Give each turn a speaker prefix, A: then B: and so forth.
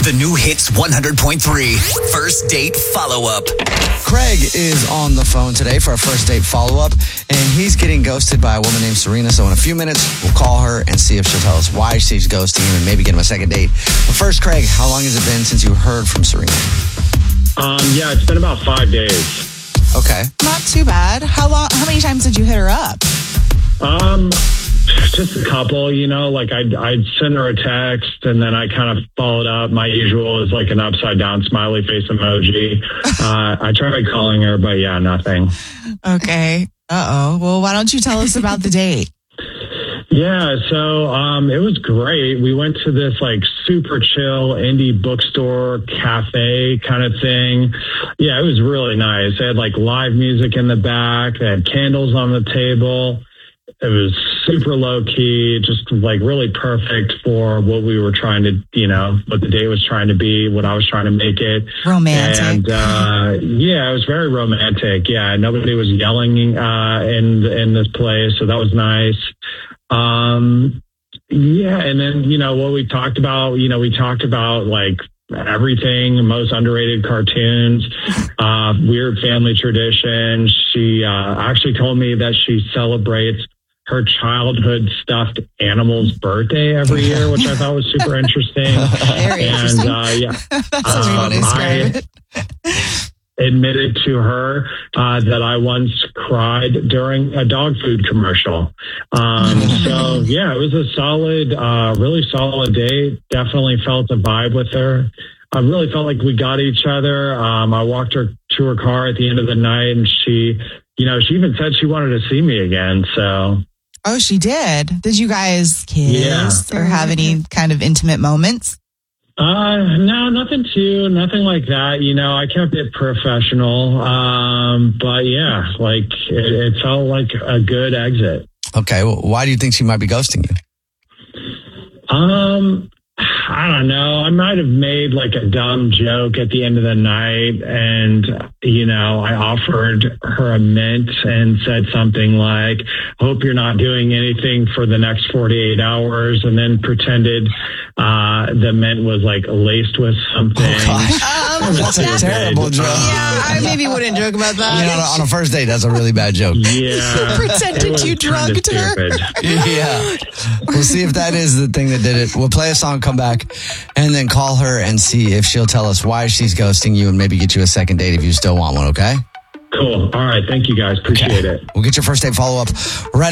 A: The new Hits 100.3 First Date Follow-Up.
B: Craig is on the phone today for a first date follow-up, and he's getting ghosted by a woman named Serena. So in a few minutes, we'll call her and see if she'll tell us why she's ghosting him and maybe get him a second date. But first, Craig, how long has it been since you heard from Serena?
C: Yeah, it's been about 5 days.
B: Okay.
D: Not too bad. How many times did you hit her up?
C: Just a couple, like I'd send her a text and then I kind of followed up. My usual is like an upside down smiley face emoji. I tried calling her, but yeah, nothing.
D: Okay. Well, why don't you tell us about the date?
C: Yeah, so it was great. We went to this like super chill indie bookstore cafe kind of thing. Yeah, it was really nice. They had like live music in the back. They had candles on the table. It was super low key, just like really perfect for what we were trying to, what the date was trying to be, what I was trying to make it.
D: Romantic.
C: And yeah, it was very romantic. Yeah, nobody was yelling in this place, so that was nice. Yeah, and then, what we talked about, we talked about like everything, most underrated cartoons, weird family tradition. She actually told me that she celebrates her childhood stuffed animal's birthday every year, which I thought was super interesting.
D: Very interesting.
C: Yeah,
D: That's a way to describe it.
C: Admitted to her that I once cried during a dog food commercial. So yeah, it was a solid, really solid date. Definitely felt a vibe with her. I really felt like we got each other. I walked her to her car at the end of the night, and she even said she wanted to see me again. So.
D: Oh, she did. Did you guys kiss or have any kind of intimate moments?
C: No, nothing like that. I kept it professional. But yeah, like it felt like a good exit.
B: Okay. Well, why do you think she might be ghosting you?
C: I don't know. I might have made like a dumb joke at the end of the night, and I offered her a mint and said something like, "Hope you're not doing anything for the next 48 hours," and then pretended the mint was like laced with something.
B: That's a terrible joke.
D: Yeah, I maybe wouldn't joke about that.
B: On a first date, that's a really bad joke.
C: Yeah,
D: pretended you drugged her.
B: Yeah. We'll see if that is the thing that did it. We'll play a song, come back, and then call her and see if she'll tell us why she's ghosting you and maybe get you a second date if you still want one, okay?
C: Cool. All right. Thank you guys. Appreciate it.
B: We'll get your first date follow-up right